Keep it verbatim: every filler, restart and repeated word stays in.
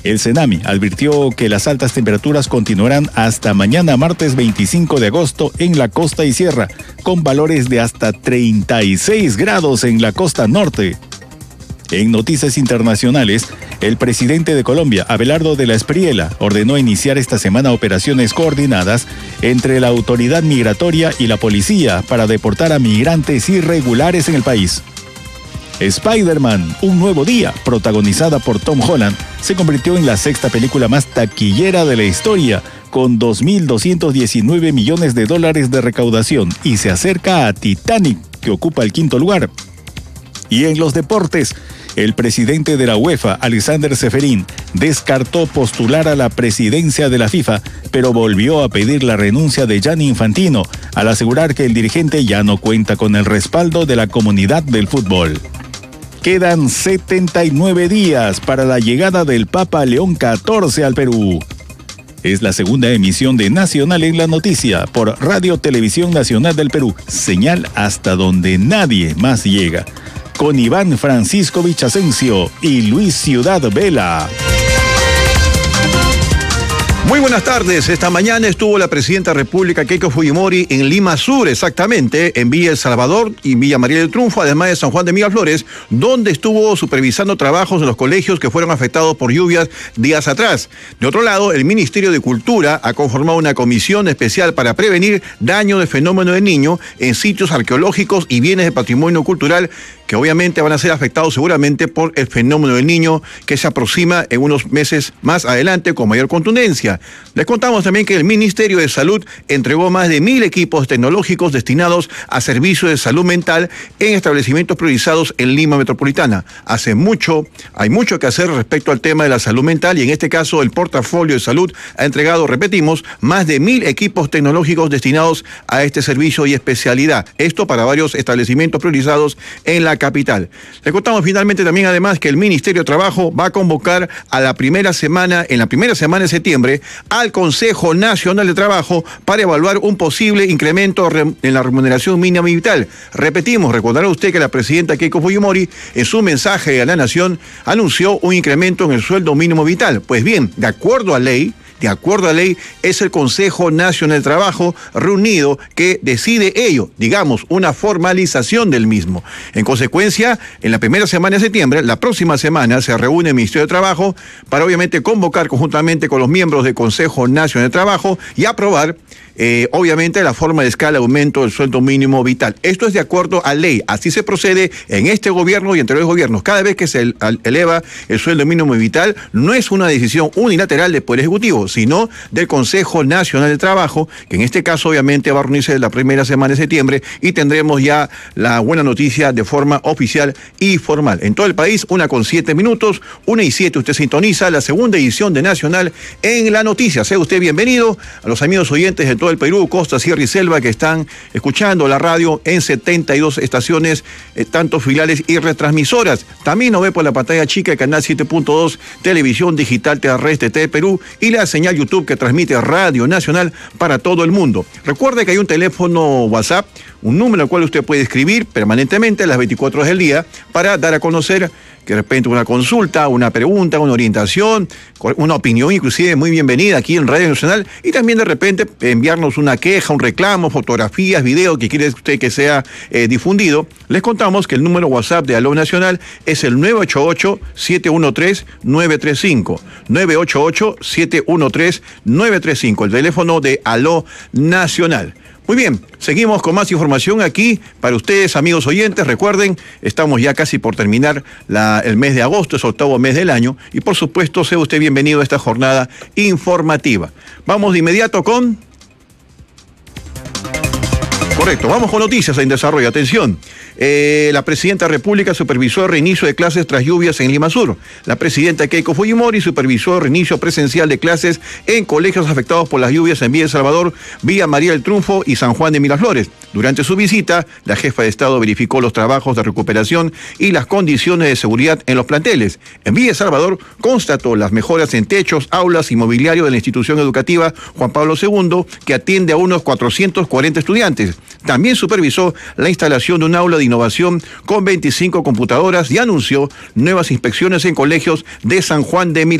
El CENAMI advirtió que las altas temperaturas continuarán hasta mañana martes veinticinco de agosto en la costa y sierra, con valores de hasta treinta y seis grados en la costa norte. En noticias internacionales, el presidente de Colombia, Abelardo de la Espriella, ordenó iniciar esta semana operaciones coordinadas entre la autoridad migratoria y la policía para deportar a migrantes irregulares en el país. Spider-Man, un nuevo día, protagonizada por Tom Holland, se convirtió en la sexta película más taquillera de la historia, con dos mil doscientos diecinueve millones de dólares de recaudación, y se acerca a Titanic, que ocupa el quinto lugar. Y en los deportes, el presidente de la UEFA, Alexander Ceferin, descartó postular a la presidencia de la FIFA, pero volvió a pedir la renuncia de Gianni Infantino, al asegurar que el dirigente ya no cuenta con el respaldo de la comunidad del fútbol. Quedan setenta y nueve días para la llegada del Papa León catorce al Perú. Es la segunda emisión de Nacional en la Noticia por Radio Televisión Nacional del Perú, señal hasta donde nadie más llega, con Iván Francisco Villasencio y Luis Ciudad Vela. Muy buenas tardes. Esta mañana estuvo la presidenta de la República, Keiko Fujimori, en Lima Sur, exactamente, en Villa El Salvador y Villa María del Triunfo, además de San Juan de Miraflores, donde estuvo supervisando trabajos en los colegios que fueron afectados por lluvias días atrás. De otro lado, el Ministerio de Cultura ha conformado una comisión especial para prevenir daño del fenómeno del Niño en sitios arqueológicos y bienes de patrimonio cultural que obviamente van a ser afectados seguramente por el fenómeno del Niño, que se aproxima en unos meses más adelante con mayor contundencia. Les contamos también que el Ministerio de Salud entregó más de mil equipos tecnológicos destinados a servicios de salud mental en establecimientos priorizados en Lima Metropolitana. Hace mucho, hay mucho que hacer respecto al tema de la salud mental, y en este caso el portafolio de salud ha entregado, repetimos, más de mil equipos tecnológicos destinados a este servicio y especialidad. Esto para varios establecimientos priorizados en la capital. Les contamos finalmente también además que el Ministerio de Trabajo va a convocar a la primera semana, en la primera semana de septiembre, al Consejo Nacional de Trabajo para evaluar un posible incremento en la remuneración mínima vital. Repetimos, recordará usted que la presidenta Keiko Fujimori en su mensaje a la Nación anunció un incremento en el sueldo mínimo vital. Pues bien, de acuerdo a ley, De acuerdo a ley, es el Consejo Nacional de Trabajo reunido que decide ello, digamos, una formalización del mismo. En consecuencia, en la primera semana de septiembre, la próxima semana, se reúne el Ministerio de Trabajo para obviamente convocar conjuntamente con los miembros del Consejo Nacional de Trabajo y aprobar Eh, obviamente la forma de escala de aumento del sueldo mínimo vital. Esto es de acuerdo a ley. Así se procede en este gobierno y entre los gobiernos. Cada vez que se eleva el sueldo mínimo vital, no es una decisión unilateral del Poder Ejecutivo, sino del Consejo Nacional de Trabajo, que en este caso obviamente va a reunirse la primera semana de septiembre y tendremos ya la buena noticia de forma oficial y formal. En todo el país, una con siete minutos, una y siete, usted sintoniza la segunda edición de Nacional en la Noticia. Sea usted bienvenido a los amigos oyentes de todo el Perú, costa, sierra y selva, que están escuchando la radio en setenta y dos estaciones, eh, tanto filiales y retransmisoras. También nos ve por la pantalla chica, canal siete punto dos, televisión digital terrestre T V Perú, y la señal YouTube que transmite Radio Nacional para todo el mundo. Recuerde que hay un teléfono WhatsApp, un número al cual usted puede escribir permanentemente a las veinticuatro horas del día para dar a conocer que de repente una consulta, una pregunta, una orientación, una opinión inclusive muy bienvenida aquí en Radio Nacional, y también de repente enviarnos una queja, un reclamo, fotografías, videos que quiere usted que sea eh, difundido. Les contamos que el número WhatsApp de Aló Nacional es el nueve ocho ocho, siete uno tres, nueve tres cinco, nueve ocho ocho, siete uno tres, nueve tres cinco, el teléfono de Aló Nacional. Muy bien, seguimos con más información aquí para ustedes, amigos oyentes. Recuerden, estamos ya casi por terminar la, el mes de agosto, es octavo mes del año, y por supuesto, sea usted bienvenido a esta jornada informativa. Vamos de inmediato con... Correcto, vamos con noticias en desarrollo. Atención, eh, la presidenta de la República supervisó el reinicio de clases tras lluvias en Lima Sur. La presidenta Keiko Fujimori supervisó el reinicio presencial de clases en colegios afectados por las lluvias en Villa El Salvador, Villa María del Triunfo y San Juan de Miraflores. Durante su visita, la jefa de Estado verificó los trabajos de recuperación y las condiciones de seguridad en los planteles. En Villa El Salvador constató las mejoras en techos, aulas y mobiliario de la institución educativa Juan Pablo segundo, que atiende a unos cuatrocientos cuarenta estudiantes. También supervisó la instalación de un aula de innovación con veinticinco computadoras y anunció nuevas inspecciones en colegios de San Juan de Miraflores.